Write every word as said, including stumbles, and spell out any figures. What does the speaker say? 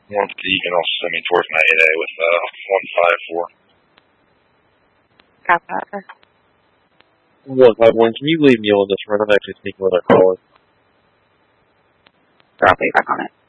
One fifty, you can also send me towards my eight A with uh, one five four. Copy that, sir. one five one, can you leave me on this run? I'm actually speaking with our caller. Sir, I'll be back on it.